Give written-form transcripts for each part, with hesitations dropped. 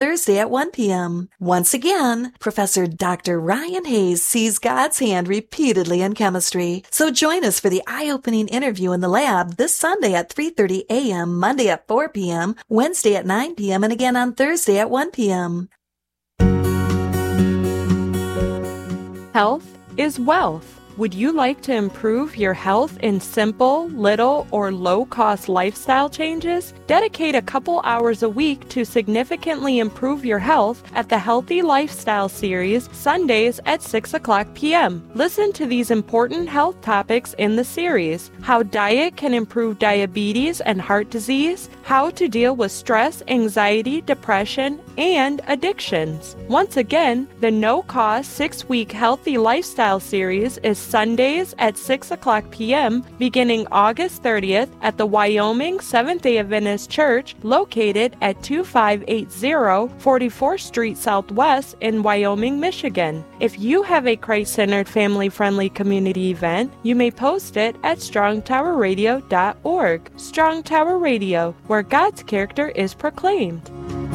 Thursday at 1 p.m. Once again, Professor Dr. Ryan Hayes sees God's hand repeatedly in chemistry. So join us for the eye-opening interview in the lab this Sunday at 3:30 a.m., Monday at 4 p.m., Wednesday at 9 p.m., and again on Thursday at 1 p.m. Health is wealth. Would you like to improve your health in simple, little, or low-cost lifestyle changes? Dedicate a couple hours a week to significantly improve your health at the Healthy Lifestyle Series, Sundays at 6 o'clock p.m. Listen to these important health topics in the series: how diet can improve diabetes and heart disease, how to deal with stress, anxiety, depression, and addictions. Once again, the no-cost 6-week Healthy Lifestyle Series is Sundays at 6 o'clock p.m. beginning August 30th at the Wyoming Seventh-day Adventist Church located at 2580 44th Street Southwest in Wyoming, Michigan. If you have a Christ-centered, family-friendly community event, you may post it at strongtowerradio.org. Strong Tower Radio, where God's character is proclaimed.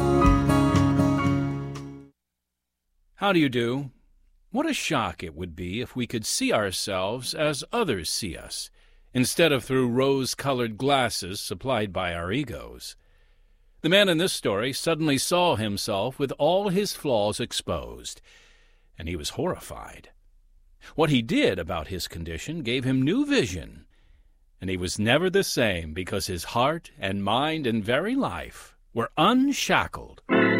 How do you do? What a shock it would be if we could see ourselves as others see us, instead of through rose-colored glasses supplied by our egos. The man in this story suddenly saw himself with all his flaws exposed, and he was horrified. What he did about his condition gave him new vision, and he was never the same because his heart and mind and very life were unshackled.